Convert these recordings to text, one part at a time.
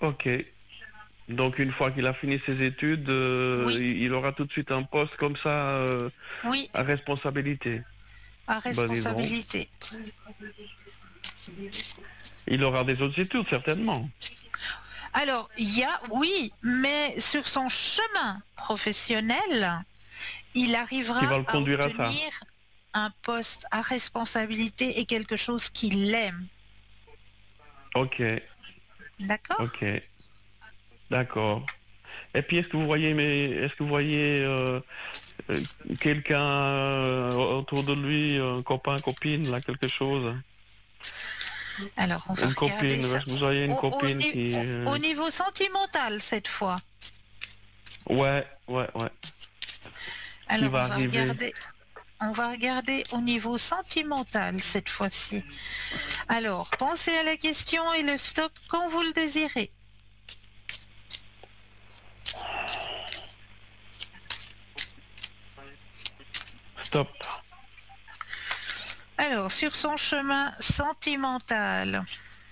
Ok. Donc une fois qu'il a fini ses études, Oui, il aura tout de suite un poste comme ça oui, à responsabilité. à Ben dis donc. responsabilité. Il aura des autres études certainement. Alors, il y a, oui, mais sur son chemin professionnel, il Qui arrivera va le à conduire à ça. obtenir un poste à responsabilité et quelque chose qu'il aime. Ok, D'accord? ok, d'accord. Et puis est-ce que vous voyez euh, quelqu'un autour de lui, un copain, copine, là, quelque chose? Alors, on va Une regarder copine, ça. est-ce que vous auriez une copine qui... Au niveau sentimental, cette fois. Ouais, ouais, ouais. Qui Alors, va arriver. on va regarder au niveau sentimental cette fois-ci. Alors, pensez à la question et le stop quand vous le désirez. Stop. Alors, sur son chemin sentimental.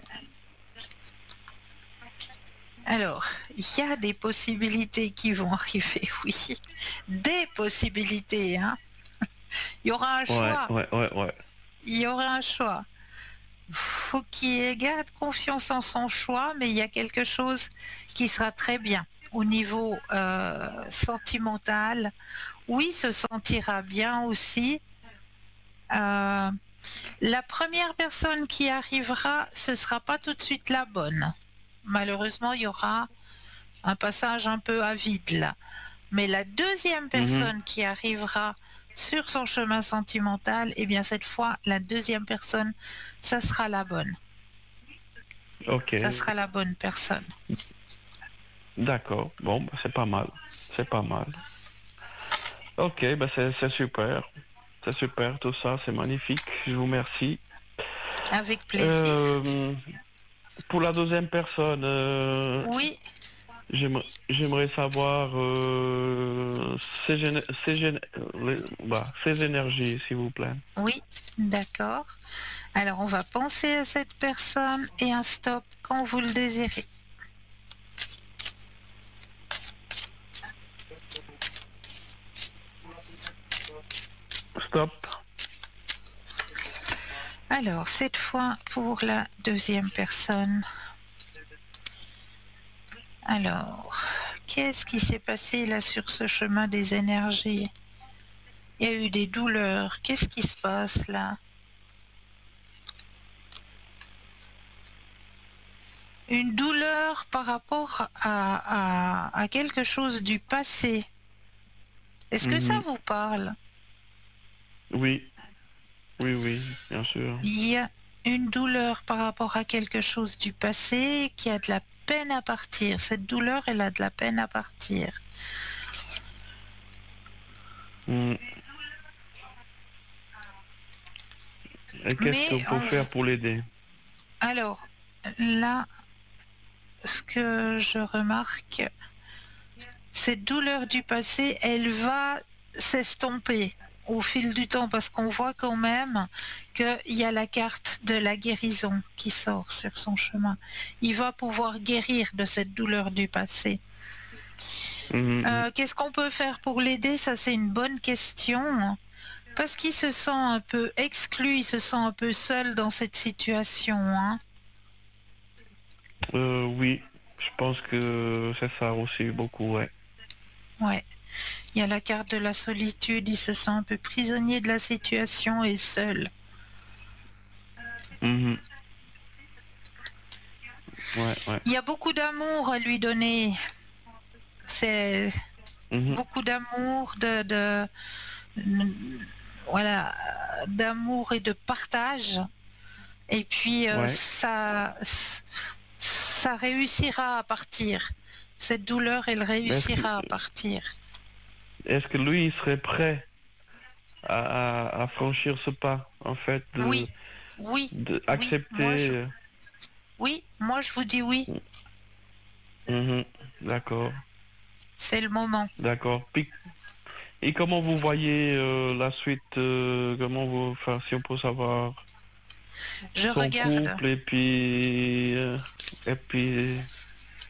Alors, il y a des possibilités qui vont arriver, oui. Des possibilités, hein. Il y aura un Ouais, choix. ouais, ouais, ouais. Il y aura un choix. Faut qu'il garde confiance en son choix, mais il y a quelque chose qui sera très bien au niveau sentimental. Oui, il se sentira bien aussi. Euh, la première personne qui arrivera, ce sera pas tout de suite la bonne. Malheureusement, il y aura un passage un peu à vide là. Mais la deuxième Mhm. personne qui arrivera sur son chemin sentimental, eh bien cette fois, la deuxième personne, ça sera la bonne. Ok, Ça sera la bonne personne. d'accord. Bon, bah, c'est pas mal. C'est pas mal. Ok, bah c'est super. C'est super tout ça, c'est magnifique. Je vous remercie. Avec plaisir. Euh, pour la deuxième personne, Oui, j'aimerais savoir ses énergies, s'il vous plaît. oui, d'accord. Alors on va penser à cette personne et un stop quand vous le désirez. Stop. Alors cette fois pour la deuxième personne. Alors, qu'est-ce qui s'est passé là sur ce chemin des énergies? Il y a eu des douleurs. Qu'est-ce qui se passe là? Une douleur par rapport à quelque chose du passé. Est-ce que ça Mhm. vous parle? Oui, oui, oui, bien sûr. Il y a une douleur par rapport à quelque chose du passé qui a de la peine à partir. Cette douleur, elle a de la peine à partir. Mm. Et qu'est-ce Mais qu'on peut faire pour l'aider? alors, là, ce que je remarque, cette douleur du passé, elle va s'estomper au fil du temps parce qu'on voit quand même qu'il y a la carte de la guérison qui sort sur son chemin. Il va pouvoir guérir de cette douleur du passé. Mhm. Qu'est-ce qu'on peut faire pour l'aider? Ça, c'est une bonne question. Parce qu'il se sent un peu exclu, il se sent un peu seul dans cette situation, hein. Oui, je pense que c'est ça aussi beaucoup, ouais. Ouais. Il y a la carte de la solitude, il se sent un peu prisonnier de la situation et seul. Mhm. Ouais, ouais. Il y a beaucoup d'amour à lui donner. C'est Mhm. beaucoup d'amour, voilà, d'amour et de partage. Et puis Ouais. ça réussira à partir. Cette douleur, elle Mais réussira à partir. est-ce que lui, il serait prêt à franchir ce pas, en fait, Oui, oui, de oui. accepter. Oui, moi je vous dis oui. Mhm. D'accord, C'est le moment. d'accord. Et comment vous voyez la suite, comment vous, enfin, si on peut savoir Je son regarde. couple et puis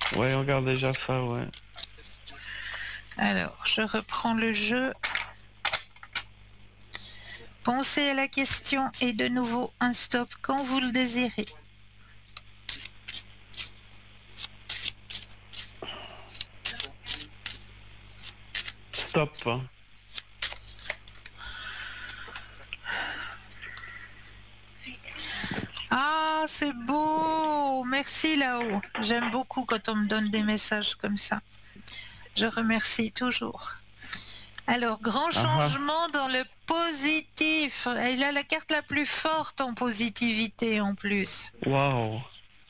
Ouais, on regarde déjà ça, ouais. Alors, je reprends le jeu. Pensez à la question et de nouveau un stop quand vous le désirez. Stop. Hein. Ah, c'est beau! Merci là-haut. J'aime beaucoup quand on me donne des messages comme ça. Je remercie toujours. Alors, grand Ah ah. changement dans le positif. Il a la carte la plus forte en positivité en plus. Waouh.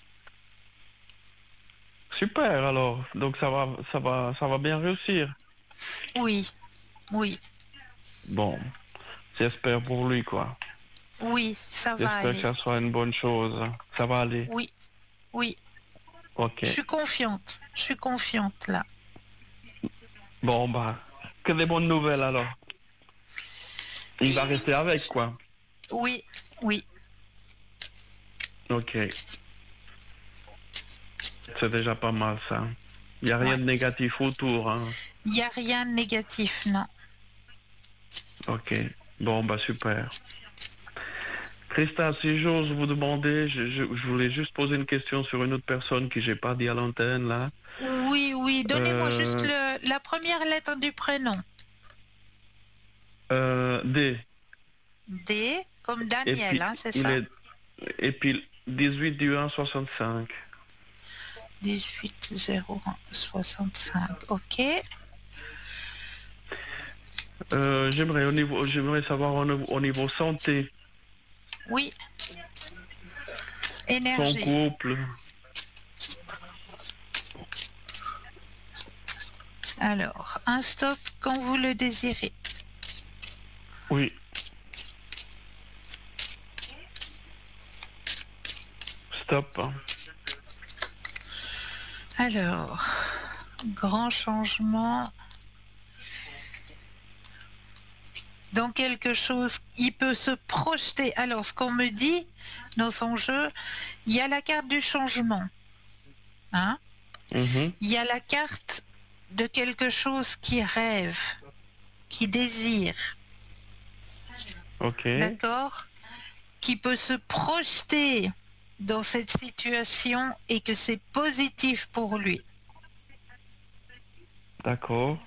Super alors. Donc ça va bien réussir. Oui, oui, Bon, j'espère pour lui, quoi. oui, ça va J'espère que aller. ça soit une bonne chose. Ça va aller. Oui, oui. Ok. Je suis confiante là. Bon, bah, que des bonnes nouvelles alors. Il va rester avec, quoi. Oui, oui. Ok. C'est déjà pas mal, ça. Il n'y a rien Ouais. de négatif autour, hein. Il n'y a rien de négatif, non. Ok. Bon, bah, super. Christa, si j'ose vous demander, je voulais juste poser une question sur une autre personne que j'ai pas dit à l'antenne, là. Oui, oui. Donnez-moi juste Euh, la première lettre du prénom. D. D, comme Et Daniel, puis, hein, c'est il ça? est, et puis 18 du 1 65. 18 01 65. Ok. J'aimerais savoir au niveau santé, Oui, son énergie. couple. Alors, un stop quand vous le désirez. Oui, stop. Alors, grand changement dans quelque chose, il peut se projeter. Alors, ce qu'on me dit dans son jeu, il y a la carte du changement. Hein? Mhm. Il y a la carte de quelque chose qui rêve, qui désire. Ok, D'accord? Qui peut se projeter dans cette situation et que c'est positif pour lui. d'accord.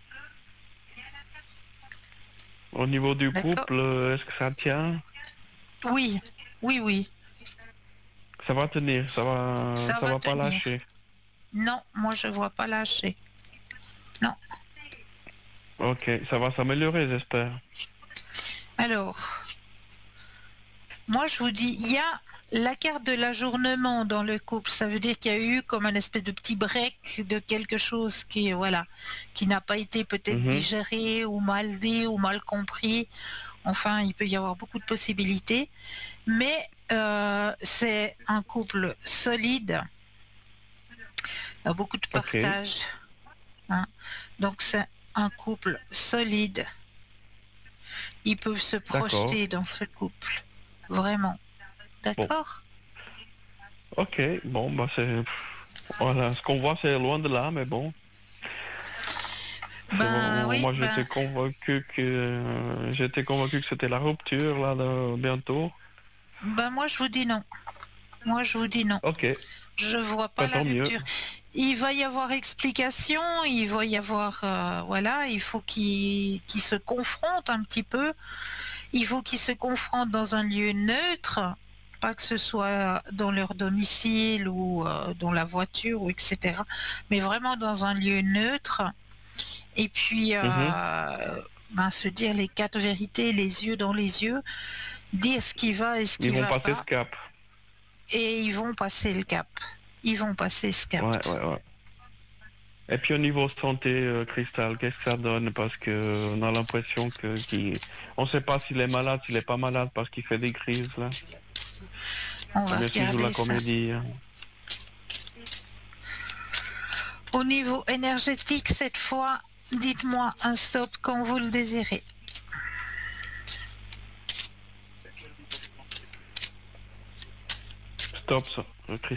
Au niveau du D'accord? couple, est-ce que ça tient? Oui, oui, oui, Ça va tenir, ça ça va va pas tenir. lâcher. Non, moi je vois pas lâcher. Non. Ok, ça va s'améliorer, j'espère. Alors, moi je vous dis, il y a la carte de l'ajournement dans le couple. Ça veut dire qu'il y a eu comme un espèce de petit break de quelque chose qui, voilà, qui n'a pas été peut-être Mhm. digéré ou mal dit ou mal compris. Enfin, il peut y avoir beaucoup de possibilités. Mais c'est un couple solide, beaucoup de Ok, partage. Hein. Donc c'est un couple solide. Ils peuvent se d'accord. projeter dans ce couple. Vraiment. Bon, D'accord? ok, bon, bah c'est... Voilà, ce qu'on voit, c'est loin de là, mais bon. Ben oui, Moi, j'étais convaincu que c'était la rupture, là, bientôt. ben moi je vous dis non. Moi je vous dis non. Ok, Je vois bah, pas la tant mieux. rupture. Il va y avoir explication, il va y avoir, voilà, il faut qu'ils se confrontent un petit peu. Il faut qu'ils se confrontent dans un lieu neutre, pas que ce soit dans leur domicile ou dans la voiture, ou etc. Mais vraiment dans un lieu neutre. Et puis, Mhm. ben, se dire les quatre vérités, les yeux dans les yeux, dire ce qui va et ce Ils qui vont va passer ce pas. cap. Et ils vont passer le cap. Ils vont passer ce cap. Ouais, ouais, ouais. Et puis au niveau santé, Cristal, qu'est-ce que ça donne? Parce que on a l'impression on ne sait pas s'il est malade, s'il est pas malade parce qu'il fait des crises là, On ou va bien s'il joue la regarder ça. comédie. Hein. Au niveau énergétique, cette fois, dites-moi un stop quand vous le désirez. Stop, ça,